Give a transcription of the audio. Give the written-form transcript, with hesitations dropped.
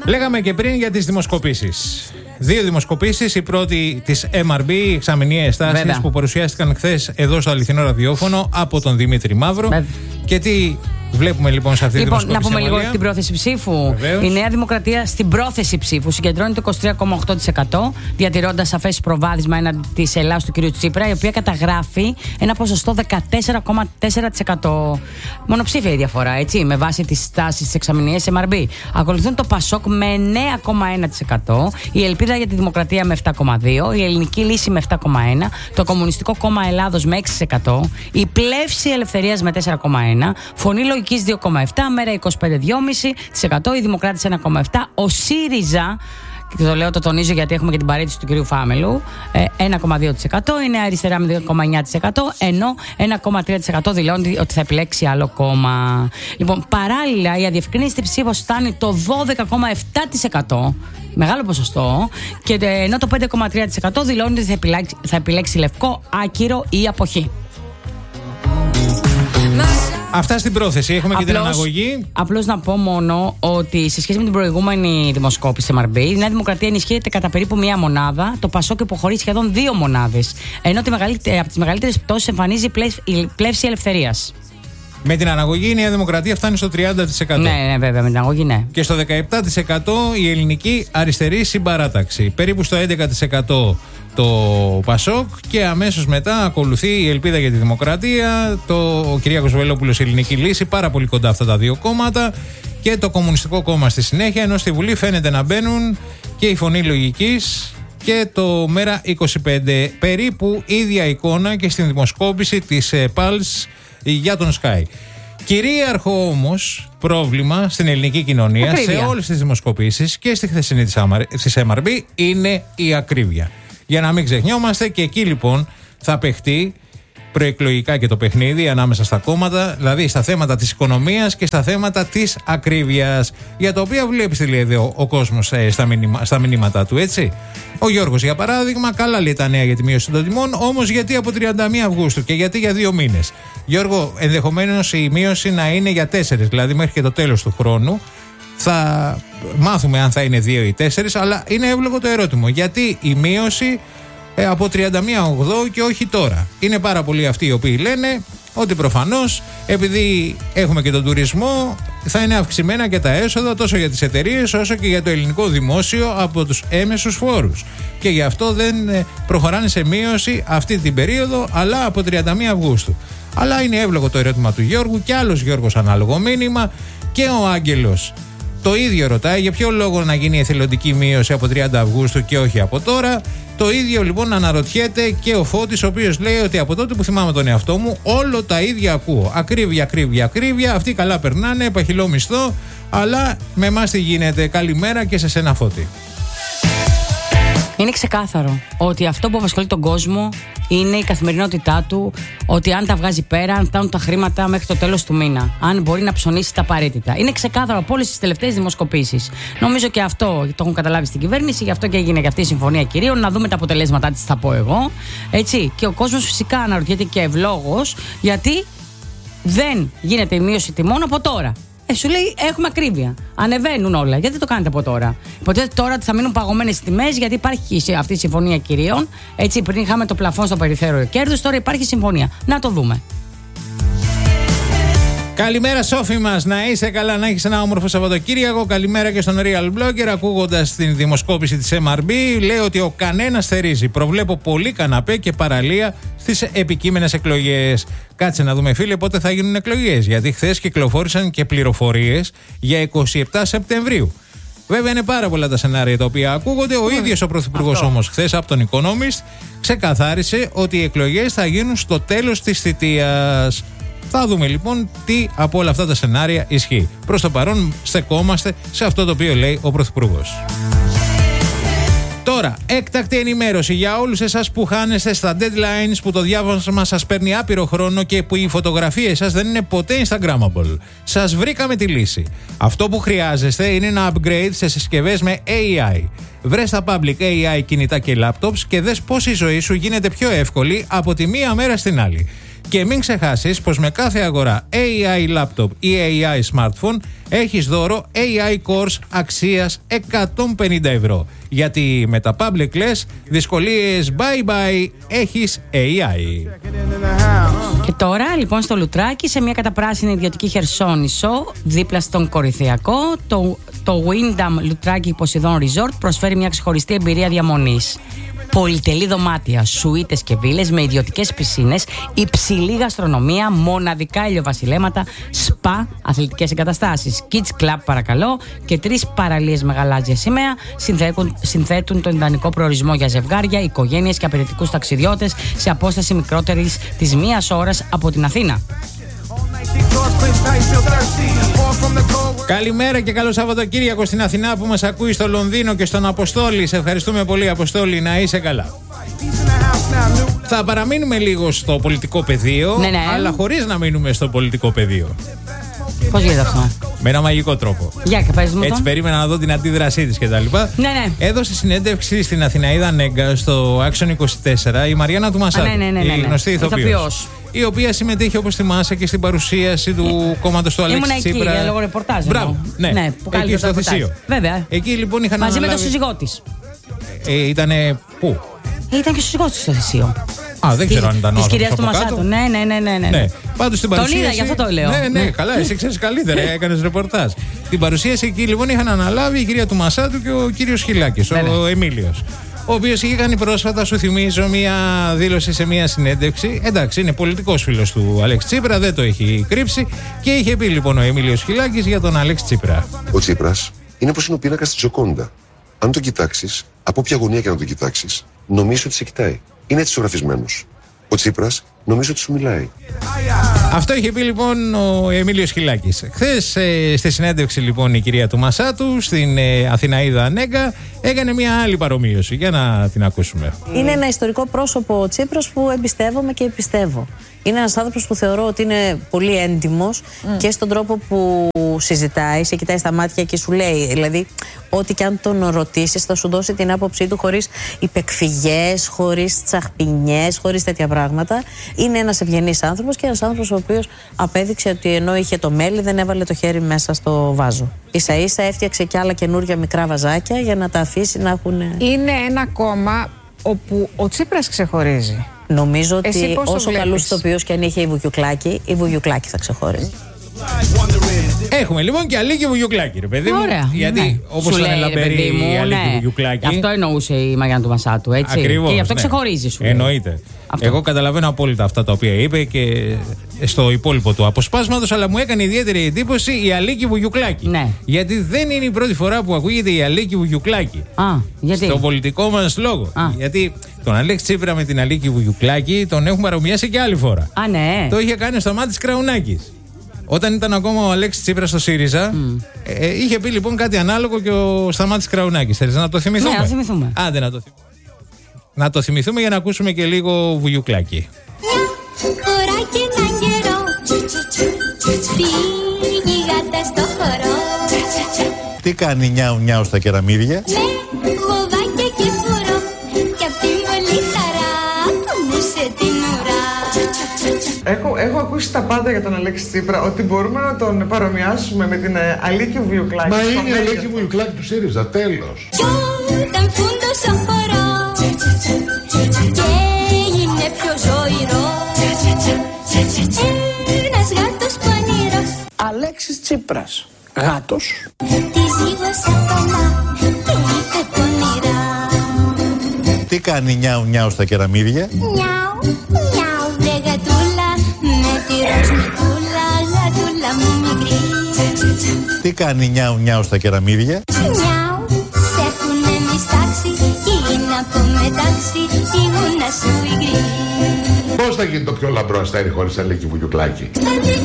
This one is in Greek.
Λέγαμε και πριν για τις δημοσκοπήσεις. Δύο δημοσκοπήσεις. Η πρώτη της MRB, οι εξαμηνιαίες τάσεις που παρουσιάστηκαν χθες εδώ στο αληθινό ραδιόφωνο από τον Δημήτρη Μαύρο. Και τι βλέπουμε λοιπόν σε αυτή τη δημοσκόπηση? Να πούμε λίγο την πρόθεση ψήφου. Βεβαίως. Η Νέα Δημοκρατία στην πρόθεση ψήφου συγκεντρώνει το 23,8%, διατηρώντας σαφές προβάδισμα έναντι της Ελλάδας του κ. Τσίπρα, η οποία καταγράφει ένα ποσοστό 14,4%. Μονοψήφια η διαφορά, έτσι, με βάση τις τάσεις της εξαμηνιαίας MRB. Ακολουθούν το ΠΑΣΟΚ με 9,1%, η Ελπίδα για τη Δημοκρατία με 7,2%, η Ελληνική Λύση με 7,1%, το Κομμουνιστικό Κόμμα Ελλάδος με 6%, η Πλεύση Ελευθερίας με 4,1%, Φωνή Λογικής 2,7%, Μέρα 25,5%, οι Δημοκράτες 1,7%, ο ΣΥΡΙΖΑ, και το τονίζω γιατί έχουμε και την παρέτηση του κυρίου Φάμελου, 1,2%, η Νέα Αριστερά με 2,9%, ενώ 1,3% δηλώνει ότι θα επιλέξει άλλο κόμμα. Λοιπόν, παράλληλα η αδιευκρίνηστη ψήφος φτάνει το 12,7%, μεγάλο ποσοστό, και ενώ το 5,3% δηλώνει ότι θα επιλέξει λευκό, άκυρο ή αποχή. Αυτά στην πρόθεση. Έχουμε και την αναγωγή. Απλώς να πω μόνο ότι σε σχέση με την προηγούμενη δημοσκόπηση MRB, η Νέα Δημοκρατία ενισχύεται κατά περίπου μία μονάδα, το ΠΑΣΟΚ υποχωρεί σχεδόν 2 μονάδες. Ενώ από τις μεγαλύτερες πτώσεις εμφανίζει η Πλεύση Ελευθερίας. Με την αναγωγή η Νέα Δημοκρατία φτάνει στο 30%. Ναι, βέβαια, με την αναγωγή, ναι. Και στο 17% η Ελληνική Αριστερή Συμπαράταξη. Περίπου στο 11% το ΠΑΣΟΚ, και αμέσως μετά ακολουθεί η Ελπίδα για τη Δημοκρατία, ο Κυριάκος Βελόπουλος, η Ελληνική Λύση, πάρα πολύ κοντά αυτά τα δύο κόμματα, και το Κομμουνιστικό Κόμμα στη συνέχεια, ενώ στη Βουλή φαίνεται να μπαίνουν και η Φωνή Λογικής και το Μέρα 25. Περίπου ίδια εικόνα και στην δημοσκόπηση της Pulse για τον Sky. Κυρίαρχο όμως πρόβλημα στην ελληνική κοινωνία, ακρίβεια, σε όλες τις δημοσκοπήσεις και στη χθεσινή της MRB, είναι η ακρίβεια. Για να μην ξεχνιόμαστε, και εκεί λοιπόν θα παιχτεί προεκλογικά και το παιχνίδι ανάμεσα στα κόμματα, δηλαδή στα θέματα της οικονομίας και στα θέματα της ακρίβειας, για τα οποία βλέπεις τι λέει εδώ ο κόσμος στα μηνύματά του, έτσι. Ο Γιώργος, για παράδειγμα, καλά λέει τα νέα για τη μείωση των τιμών, όμως γιατί από 31 Αυγούστου και γιατί για 2 μήνες? Γιώργο, ενδεχομένως η μείωση να είναι για 4, δηλαδή μέχρι και το τέλος του χρόνου. Θα μάθουμε αν θα είναι 2 ή 4, αλλά είναι εύλογο το ερώτημα. Γιατί η μείωση από 31 Αυγούστου και όχι τώρα? Είναι πάρα πολλοί αυτοί οι οποίοι λένε ότι προφανώς επειδή έχουμε και τον τουρισμό θα είναι αυξημένα και τα έσοδα τόσο για τις εταιρείες όσο και για το ελληνικό δημόσιο από τους έμεσους φόρους. Και γι' αυτό δεν προχωράνε σε μείωση αυτή την περίοδο, αλλά από 31 Αυγούστου. Αλλά είναι εύλογο το ερώτημα του Γιώργου, και άλλος Γιώργος ανάλογο μήνυμα, και ο Άγγελος το ίδιο ρωτάει, για ποιο λόγο να γίνει εθελοντική μείωση από 30 Αυγούστου και όχι από τώρα. Το ίδιο λοιπόν αναρωτιέται και ο Φώτης, ο οποίος λέει ότι από τότε που θυμάμαι τον εαυτό μου όλο τα ίδια ακούω. Ακρίβεια, ακρίβεια, ακρίβεια. Αυτοί καλά περνάνε, παχυλό μισθό, αλλά με εμάς τι γίνεται? Καλημέρα και σε σένα, Φώτη. Είναι ξεκάθαρο ότι αυτό που απασχολεί τον κόσμο είναι η καθημερινότητά του, ότι αν τα βγάζει πέρα, αν φτάνουν τα χρήματα μέχρι το τέλος του μήνα, αν μπορεί να ψωνίσει τα απαραίτητα. Είναι ξεκάθαρο από όλες τις τελευταίες δημοσκοπήσεις. Νομίζω και αυτό το έχουν καταλάβει στην κυβέρνηση, γι' αυτό και έγινε και αυτή η συμφωνία κυρίων. Να δούμε τα αποτελέσματά της, θα πω εγώ. Έτσι. Και ο κόσμος φυσικά αναρωτιέται και ευλόγως, γιατί δεν γίνεται η μείωση τιμών από τώρα. Σου λέει έχουμε ακρίβεια. Ανεβαίνουν όλα. Γιατί το κάνετε από τώρα? Υποτίθεται τώρα ότι θα μείνουν παγωμένες τιμές, γιατί υπάρχει αυτή η συμφωνία κυρίων. Έτσι, πριν είχαμε το πλαφόν στο περιθώριο κέρδους, τώρα υπάρχει συμφωνία. Να το δούμε. Καλημέρα, Σόφη μας. Να είσαι καλά, να έχεις ένα όμορφο Σαββατοκύριακο. Καλημέρα και στον Real Blogger. Ακούγοντας την δημοσκόπηση της MRB, λέει ότι ο κανένας θερίζει. Προβλέπω πολύ καναπέ και παραλία στις επικείμενες εκλογές. Κάτσε να δούμε, φίλε, πότε θα γίνουν εκλογές. Γιατί χθες κυκλοφόρησαν και πληροφορίες για 27 Σεπτεμβρίου. Βέβαια, είναι πάρα πολλά τα σενάρια τα οποία ακούγονται. Ο ίδιος ο Πρωθυπουργός όμως χθες από τον Economist ξεκαθάρισε ότι οι εκλογές θα γίνουν στο τέλος της θητείας. Θα δούμε λοιπόν τι από όλα αυτά τα σενάρια ισχύει. Προς το παρόν στεκόμαστε σε αυτό το οποίο λέει ο Πρωθυπουργός. Τώρα, έκτακτη ενημέρωση για όλους εσάς που χάνεστε στα deadlines, που το διάβασμα σας παίρνει άπειρο χρόνο και που οι φωτογραφίες σας δεν είναι ποτέ Instagrammable. Σας βρήκαμε τη λύση. Αυτό που χρειάζεστε είναι ένα upgrade σε συσκευές με AI. Βρες τα public AI κινητά και laptops και δες πώς η ζωή σου γίνεται πιο εύκολη από τη μία μέρα στην άλλη. Και μην ξεχάσεις πως με κάθε αγορά AI laptop ή AI smartphone έχεις δώρο AI course αξίας 150 ευρώ. Γιατί με τα public λες, δυσκολίες bye bye, έχεις AI. Και τώρα λοιπόν στο Λουτράκι, σε μια καταπράσινη ιδιωτική χερσόνησο, δίπλα στον Κορινθιακό, το Windham Λουτράκι Ποσειδών Resort προσφέρει μια ξεχωριστή εμπειρία διαμονής. Πολυτελή δωμάτια, σουίτες και βίλες με ιδιωτικές πισίνες, υψηλή γαστρονομία, μοναδικά ηλιοβασιλέματα, σπα, αθλητικές εγκαταστάσεις, kids club παρακαλώ και 3 παραλίες με γαλάζια σημαία συνθέτουν τον ιδανικό προορισμό για ζευγάρια, οικογένειες και απαιτητικούς ταξιδιώτες σε απόσταση μικρότερης της 1 ώρας από την Αθήνα. Καλημέρα και καλό Σαββατοκύριακο στην Αθηνά που μας ακούει, στο Λονδίνο και στον Αποστόλη. Σε ευχαριστούμε πολύ, Αποστόλη, να είσαι καλά. Θα παραμείνουμε λίγο στο πολιτικό πεδίο, ναι. αλλά χωρίς να μείνουμε στο πολιτικό πεδίο. Πώς γίνεται αυτό? Με ένα μαγικό τρόπο. Για και πες μου έτσι, περίμενα να δω την αντίδρασή της κτλ. Ναι. Έδωσε συνέντευξη στην Αθηναίδα Νέγκα στο Action 24 η Μαριάννα Τουμασάτου, η γνωστή ηθοποιός, η οποία συμμετείχε, όπως θυμάσαι, και στην παρουσίαση του κόμματος του Αλέξη Τσίπρα. Ήμουν εκεί, λόγω ρεπορτάζ. Μπράβο, ναι, που εκεί στο Θησίο. Βέβαια. Εκεί λοιπόν είχαν μαζί αναλάβει... με τον σύζυγό της. Ήτανε πού? Ήταν και ο σύζυγός της στο Θησίο. Δεν ξέρω αν ήταν ο της κυρίας Τουμασάτου. Ναι. Πάντως στην παρουσίαση. Τον είδα, γι' αυτό το λέω. Ναι, καλά, εσύ ξέρεις καλύτερα, έκανες ρεπορτάζ. Την παρουσίαση εκεί λοιπόν είχαν αναλάβει η κυρία Τουμασάτου και ο κύριος Χιλάκης, ο Εμίλιος. Ο οποίος είχε κάνει πρόσφατα, σου θυμίζω, μία δήλωση σε μία συνέντευξη. Εντάξει, είναι πολιτικός φίλος του Αλέξη Τσίπρα, δεν το έχει κρύψει. Και είχε πει λοιπόν ο Εμίλιος Χιλάκης για τον Αλέξη Τσίπρα. Ο Τσίπρας είναι όπως είναι ο πίνακας της Τζοκόντα. Αν τον κοιτάξεις, από ποια γωνία και να τον κοιτάξεις, νομίζω ότι σε κοιτάει. Είναι έτσι ζωγραφισμένος. Ο Τσίπρας νομίζω ότι σου μιλάει. Αυτό είχε πει λοιπόν ο Εμίλιος Χιλάκης. Χθες στη συνέντευξη λοιπόν η κυρία Τουμασάτου στην Αθηναίδα Νέγκα έκανε μια άλλη παρομοίωση. Για να την ακούσουμε. Είναι ένα ιστορικό πρόσωπο ο Τσίπρας που εμπιστεύομαι και πιστεύω. Είναι ένας άνθρωπος που θεωρώ ότι είναι πολύ έντιμος και στον τρόπο που συζητάει, σε κοιτάει στα μάτια και σου λέει. Δηλαδή, ό,τι και αν τον ρωτήσεις, θα σου δώσει την άποψή του χωρίς υπεκφυγές, χωρίς τσαχπινιές, χωρίς τέτοια πράγματα. Είναι ένας ευγενής άνθρωπος και ένας άνθρωπος ο οποίος απέδειξε ότι ενώ είχε το μέλι, δεν έβαλε το χέρι μέσα στο βάζο. Ίσα-ίσα έφτιαξε και άλλα καινούργια μικρά βαζάκια για να τα αφήσει να έχουν. Είναι ένα κόμμα όπου ο Τσίπρας ξεχωρίζει. Νομίζω ότι όσο καλούς ηθοποιούς και αν είχε η Βουγιουκλάκη θα ξεχωρίζει. Έχουμε λοιπόν και Αλίκη Βουγιουκλάκη, ρε παιδί μου. Ωραία. Γιατί όπως ήταν λαμπερή η Αλίκη Βουγιουκλάκη. Αυτό εννοούσε η Μαριάννα Τουμασάτου, έτσι. Ακριβώς. Και γι' αυτό ξεχωρίζει, σου λέει. Εννοείται. Αυτό. Εγώ καταλαβαίνω απόλυτα αυτά τα οποία είπε και στο υπόλοιπο του αποσπάσματος, αλλά μου έκανε ιδιαίτερη εντύπωση η Αλίκη Βουγιουκλάκη. Ναι. Γιατί δεν είναι η πρώτη φορά που ακούγεται η Αλίκη Βουγιουκλάκη. Γιατί? Στο πολιτικό μας λόγο. Γιατί τον Αλέξη Τσίπρα με την Αλίκη Βουγιουκλάκη τον έχουμε παρομοιάσει και άλλη φορά. Ναι. Το είχε κάνει στο Σταμάτης Κραουνάκης. Όταν ήταν ακόμα ο Αλέξης Τσίπρας στο ΣΥΡΙΖΑ, είχε πει λοιπόν κάτι ανάλογο και ο Σταμάτης Κραουνάκης. Θέλεις να το θυμηθούμε? Ναι, να θυμηθούμε. Άντε να το θυμηθούμε για να ακούσουμε και λίγο Βουγιουκλάκη. Φορά και έναν καιρό, φύγει γάτα στο χορό. Τι κάνει νιάου νιάου στα κεραμίδια? Με γοβάκια και φουρό, κι απ' την πολύ χαρά κουνούσε την ουρά. Έχω ακούσει τα πάντα για τον Αλέξη Τσίπρα, ότι μπορούμε να τον παρομοιάσουμε με την Αλίκη Βουγιουκλάκη. Μα είναι η Αλίκη Βουγιουκλάκη του ΣΥΡΙΖΑ, τέλος. Κι όταν φούντωσε ο χορός και έγινε πιο ζωηρό, ένας γάτος πονηρός, Αλέξης Τσίπρας, γάτος, τη ζήγωσε ακόμα και είπε πονηρά. Τι κάνει νιάου νιάου στα κεραμίδια? Νιάου, νιάου, βρε γατούλα, με τη ροσμικούλα, γατούλα μου μικρή. Τι κάνει νιάου νιάου στα κεραμίδια? Νιάου, σε έχουνε μιστάξει κι είναι από μετάξι η γούνα σου υγρή. Πώς θα γίνει το πιο λαμπρό αστέρι χωρίς Αλίκη Βουγιουκλάκη? Αλίκη